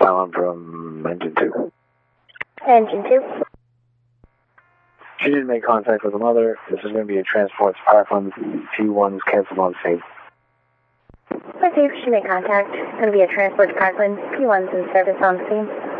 Fallon from Engine 2. Engine 2. She didn't make contact with the mother. This is going to be a transport to Parkland. P1's canceled on scene. Let's see if she made contact. It's going to be a transport to Parkland. P1's in service on the scene.